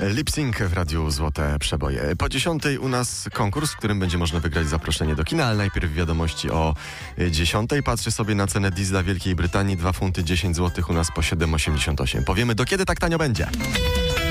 Lip Sync w Radiu Złote Przeboje. Po 10 u nas konkurs, w którym będzie można wygrać zaproszenie do kina, ale najpierw wiadomości o 10. Patrzę sobie na cenę diesla Wielkiej Brytanii, 2 funty 10 zł, u nas po 7,88. Powiemy, do kiedy tak tanio będzie.